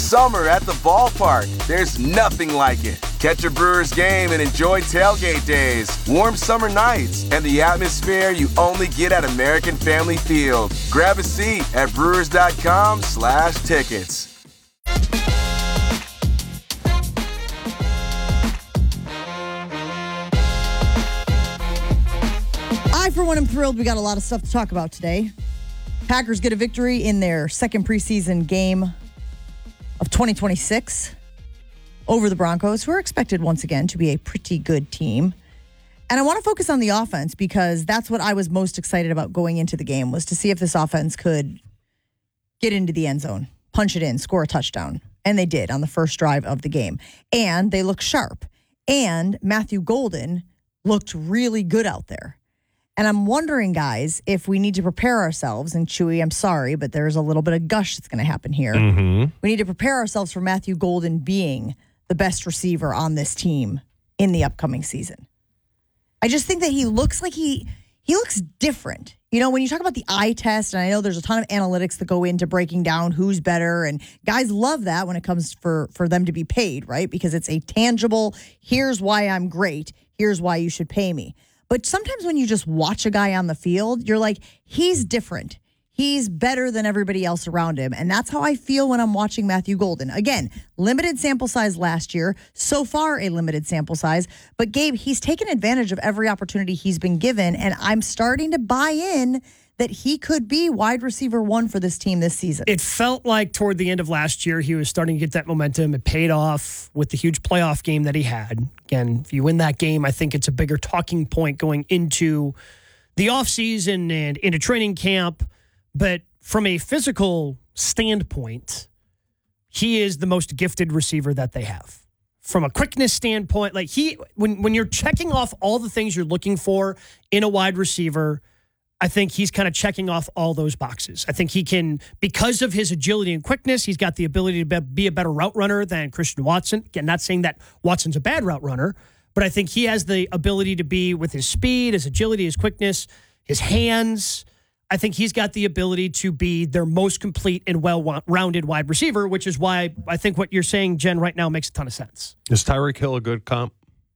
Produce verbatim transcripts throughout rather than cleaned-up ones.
summer at the ballpark. There's nothing like it. Catch a Brewers game and enjoy tailgate days, warm summer nights, and the atmosphere you only get at American Family Field. Grab a seat at brewers.com slash tickets. I, for one, am thrilled. We got a lot of stuff to talk about today. Packers get a victory in their second preseason game of twenty twenty-six over the Broncos, who are expected once again to be a pretty good team. And I want to focus on the offense because that's what I was most excited about going into the game, was to see if this offense could get into the end zone, punch it in, score a touchdown. And they did on the first drive of the game. And they looked sharp. And Matthew Golden looked really good out there. And I'm wondering, guys, if we need to prepare ourselves, and Chewy, I'm sorry, but there's a little bit of gush that's going to happen here. Mm-hmm. We need to prepare ourselves for Matthew Golden being the best receiver on this team in the upcoming season. I just think that he looks like he he looks different. You know, when you talk about the eye test, and I know there's a ton of analytics that go into breaking down who's better, and guys love that when it comes for, for them to be paid, right? Because it's a tangible, here's why I'm great, here's why you should pay me. But sometimes when you just watch a guy on the field, you're like, he's different. He's better than everybody else around him. And that's how I feel when I'm watching Matthew Golden. Again, limited sample size last year. So far, a limited sample size. But Gabe, he's taken advantage of every opportunity he's been given. And I'm starting to buy in that he could be wide receiver one for this team this season. It felt like toward the end of last year, he was starting to get that momentum. It paid off with the huge playoff game that he had. Again, if you win that game, I think it's a bigger talking point going into the offseason and into training camp. But from a physical standpoint, he is the most gifted receiver that they have. From a quickness standpoint, like he, when, when you're checking off all the things you're looking for in a wide receiver, I think he's kind of checking off all those boxes. I think he can, because of his agility and quickness, he's got the ability to be a better route runner than Christian Watson. Again, not saying that Watson's a bad route runner, but I think he has the ability to be, with his speed, his agility, his quickness, his hands, I think he's got the ability to be their most complete and well-rounded wide receiver, which is why I think what you're saying, Jen, right now makes a ton of sense. Is Tyreek Hill a good comp?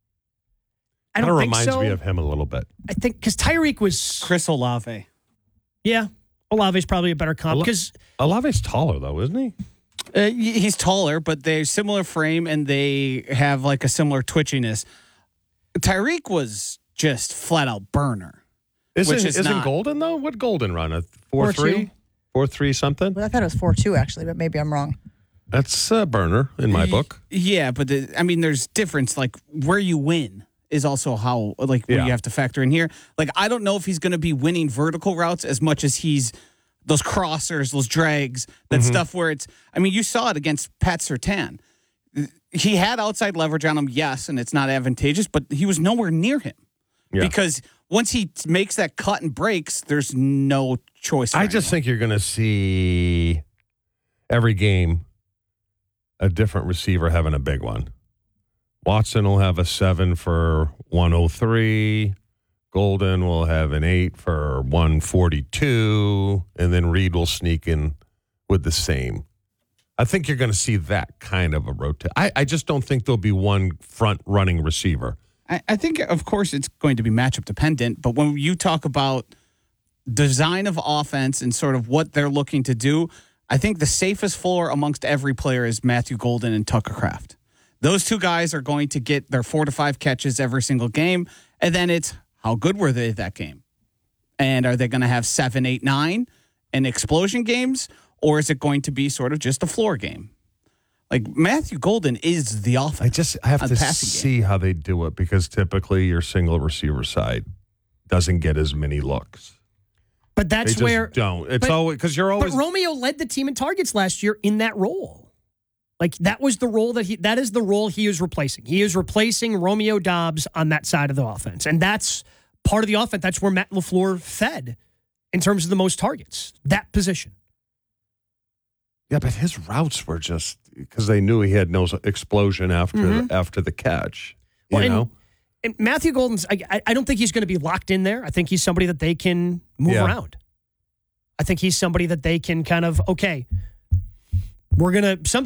I don't Kind of think reminds so. me of him a little bit. I think because Tyreek was Chris Olave. Yeah, Olave's probably a better comp because Olave's taller though, isn't he? Uh, he's taller, but they're similar frame and they have like a similar twitchiness. Tyreek was just flat out burner. Isn't, which is isn't not. Golden though? What Golden run? A four three, four three something. Well, I thought it was four two actually, but maybe I'm wrong. That's a burner in my book. Yeah, but the, I mean, there's difference. Like where you win is also how like what Yeah. you have to factor in here. Like I don't know if he's going to be winning vertical routes as much as he's those crossers, those drags, that Mm-hmm. stuff where it's. I mean, you saw it against Pat Surtain. He had outside leverage on him, yes, and it's not advantageous, but he was nowhere near him. Yeah. Because once he t- makes that cut and breaks, there's no choice. I just think you're going to see every game a different receiver having a big one. Watson will have a seven for one oh three. Golden will have an eight for one forty-two. And then Reed will sneak in with the same. I think you're going to see that kind of a rotation. I, I just don't think there'll be one front running receiver. I, I think, of course, it's going to be matchup dependent. But when you talk about design of offense and sort of what they're looking to do, I think the safest floor amongst every player is Matthew Golden and Tucker Kraft. Those two guys are going to get their four to five catches every single game. And then it's how good were they that game? And are they going to have seven, eight, nine in explosion games? Or is it going to be sort of just a floor game? Like Matthew Golden is the offense. I just I have on to passing see game. how they do it because typically your single receiver side doesn't get as many looks. But that's They just where don't. It's but- always because you're always But Romeo led the team in targets last year in that role. Like that was the role that he that is the role he is replacing. He is replacing Romeo Doubs on that side of the offense. And that's part of the offense. That's where Matt LaFleur fed in terms of the most targets. That position. Yeah, but his routes were just because they knew he had no explosion after Mhm. after the catch. You Well, and- know, And Matthew Golden's, I, I- I don't think he's going to be locked in there. I think he's somebody that they can move Yeah. around. I think he's somebody that they can kind of, okay, we're going to, some